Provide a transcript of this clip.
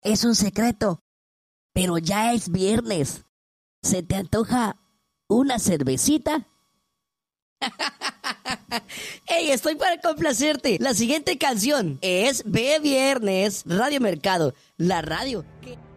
Es un secreto, pero ya es viernes. ¿Se te antoja una cervecita? ¡Ey, estoy para complacerte! La siguiente canción es Ve Viernes, Radio Mercado, la radio que...